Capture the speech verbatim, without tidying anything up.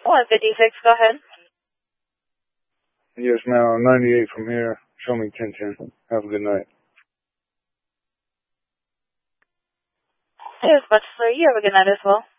one fifty-six, go ahead. Yes, ma'am. ninety-eight from here. Show me ten ten. Have a good night. It was much for you. Have a good night as well.